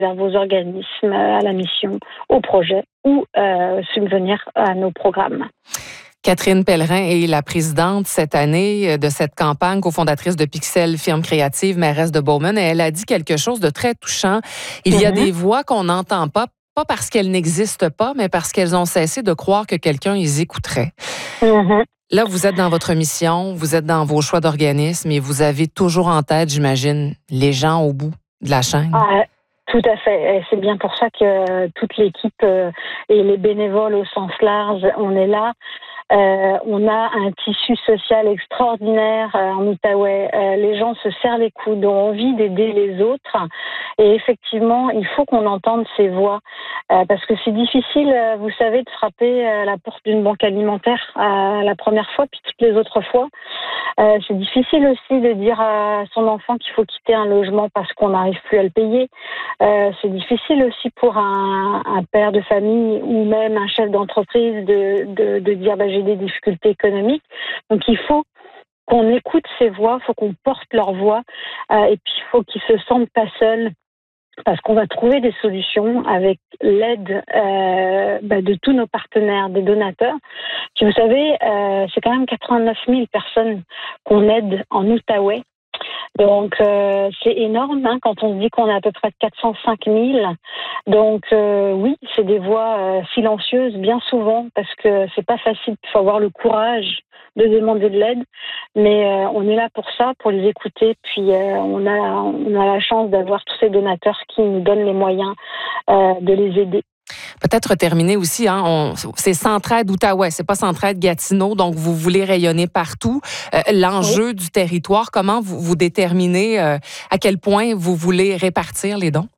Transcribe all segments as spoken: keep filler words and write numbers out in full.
vers vos organismes, à la mission, au projet ou euh, subvenir à nos programmes. Catherine Pellerin est la présidente cette année de cette campagne, cofondatrice de Pixel, firme créative, mairesse de Bowman, et elle a dit quelque chose de très touchant. Il y a mm-hmm. des voix qu'on n'entend pas, pas parce qu'elles n'existent pas, mais parce qu'elles ont cessé de croire que quelqu'un les écouterait. Mm-hmm. Là, vous êtes dans votre mission, vous êtes dans vos choix d'organisme et vous avez toujours en tête, j'imagine, les gens au bout de la chaîne. Ah. Tout à fait. Et c'est bien pour ça que toute l'équipe et les bénévoles au sens large, on est là. Euh, on a un tissu social extraordinaire euh, en Outaouais. Euh, les gens se serrent les coudes, ont envie d'aider les autres. Et effectivement, il faut qu'on entende ces voix. Euh, parce que c'est difficile, euh, vous savez, de frapper à la porte d'une banque alimentaire euh, la première fois, puis toutes les autres fois. Euh, c'est difficile aussi de dire à son enfant qu'il faut quitter un logement parce qu'on n'arrive plus à le payer. Euh, c'est difficile aussi pour un, un père de famille ou même un chef d'entreprise de, de, de dire bah, j'ai des difficultés économiques. Donc il faut qu'on écoute ces voix, il faut qu'on porte leur voix euh, et puis il faut qu'ils se sentent pas seuls. Parce qu'on va trouver des solutions avec l'aide euh, bah, de tous nos partenaires, des donateurs. Puis vous savez, euh, c'est quand même quatre-vingt-neuf mille personnes qu'on aide en Outaouais. Donc euh, c'est énorme hein, quand on se dit qu'on a à peu près quatre cent cinq mille. Donc euh, oui, c'est des voix euh, silencieuses bien souvent parce que c'est pas facile. Il faut avoir le courage de demander de l'aide, mais euh, on est là pour ça, pour les écouter. Puis euh, on a on a la chance d'avoir tous ces donateurs qui nous donnent les moyens euh, de les aider. Peut-être terminer aussi, hein, on, c'est Centraide Outaouais, c'est pas Centraide Gatineau, donc vous voulez rayonner partout. Euh, l'enjeu oui. du territoire, comment vous, vous déterminez euh, à quel point vous voulez répartir les dons?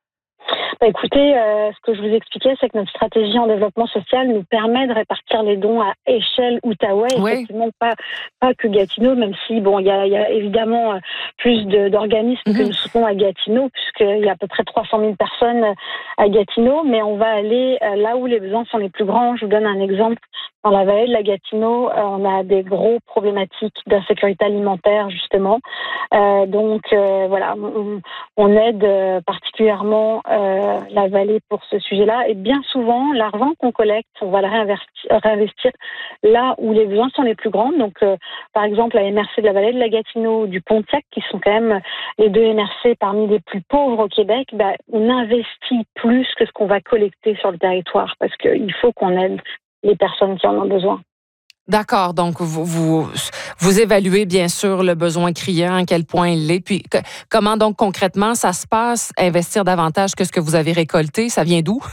Bah écoutez, euh, ce que je vous expliquais, c'est que notre stratégie en développement social nous permet de répartir les dons à échelle Outaouais, oui. effectivement pas pas que Gatineau, même si bon, il y a, y a évidemment plus de, d'organismes mm-hmm. que nous soutenons à Gatineau, puisqu'il y a à peu près trois cent mille personnes à Gatineau, mais on va aller là où les besoins sont les plus grands. Je vous donne un exemple. Dans la vallée de la Gatineau, euh, on a des gros problématiques d'insécurité alimentaire, justement. Euh, donc, euh, voilà, on, on aide euh, particulièrement euh, la vallée pour ce sujet-là. Et bien souvent, l'argent qu'on collecte, on va le réinvestir, réinvestir là où les besoins sont les plus grands. Donc, euh, par exemple, la M R C de la vallée de la Gatineau, du Pontiac, qui sont quand même les deux M R C parmi les plus pauvres au Québec, bah, on investit plus que ce qu'on va collecter sur le territoire parce qu'il faut qu'on aide les personnes qui en ont besoin. D'accord, donc vous, vous vous évaluez bien sûr le besoin criant, à quel point il l'est, puis que, comment donc concrètement ça se passe, investir davantage que ce que vous avez récolté, ça vient d'où?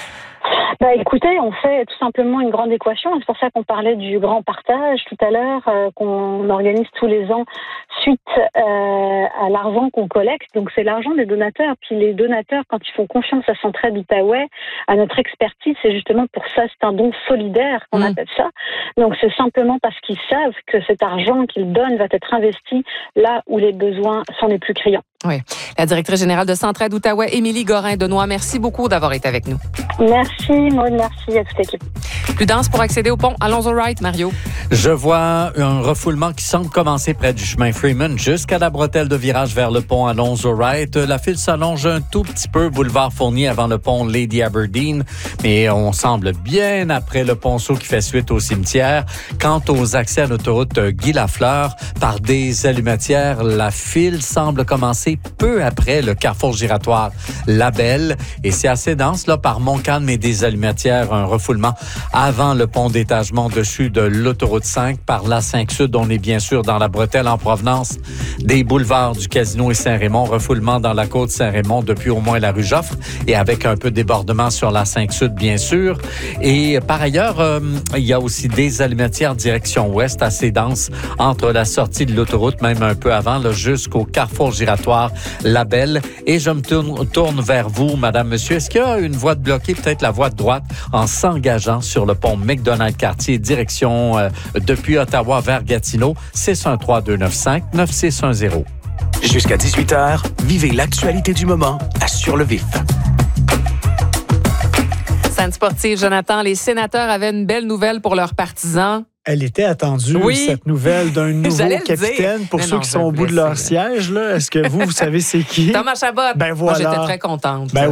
Bah, écoutez, on fait tout simplement une grande équation. C'est pour ça qu'on parlait du grand partage tout à l'heure, euh, qu'on organise tous les ans suite euh, à l'argent qu'on collecte. Donc, c'est l'argent des donateurs. Puis les donateurs, quand ils font confiance à Centraide Outaouais, à notre expertise, c'est justement pour ça, c'est un don solidaire qu'on mmh. appelle ça. Donc, c'est simplement parce qu'ils savent que cet argent qu'ils donnent va être investi là où les besoins sont les plus criants. Oui. La directrice générale de Centraide Outaouais, Émilie Gorin-Denoy, merci beaucoup d'avoir été avec nous. Merci, Maud, merci à toute l'équipe. Prudence pour accéder au pont. Allons au right, Mario. Je vois un refoulement qui semble commencer près du chemin Freeman jusqu'à la bretelle de virage vers le pont Alonzo Wright. La file s'allonge un tout petit peu, boulevard Fournier avant le pont Lady Aberdeen, mais on semble bien après le ponceau qui fait suite au cimetière. Quant aux accès à l'autoroute Guy Lafleur, par des allumetières, la file semble commencer peu après le carrefour giratoire La Belle. Et c'est assez dense là par Montcalm et des allumetières, un refoulement avant le pont d'étagement dessus de l'autoroute cinq. Par la cinq Sud, on est bien sûr dans la bretelle en provenance des boulevards du Casino et Saint-Raymond. Refoulement dans la côte Saint-Raymond depuis au moins la rue Joffre et avec un peu de débordement sur la cinq Sud, bien sûr. Et par ailleurs, euh, il y a aussi des allumetières direction ouest assez denses entre la sortie de l'autoroute, même un peu avant, là, jusqu'au carrefour giratoire La Belle. Et je me tourne, tourne vers vous, madame, monsieur. Est-ce qu'il y a une voie de bloquée, peut-être la voie de droite, en s'engageant sur le pont McDonald-Cartier, direction euh, depuis Ottawa vers Gatineau? six un trois deux neuf cinq neuf six un zéro. Jusqu'à dix-huit heures, vivez l'actualité du moment à Sur le Vif. Scène sportive, Jonathan, les sénateurs avaient une belle nouvelle pour leurs partisans. Elle était attendue, Oui. cette nouvelle d'un nouveau J'allais le capitaine. dire. Pour Mais ceux non, qui je sont au bout de voulais leur essayer. siège, là, est-ce que vous, vous savez c'est qui? Thomas Chabot. Ben Moi, voilà. j'étais très contente. Ben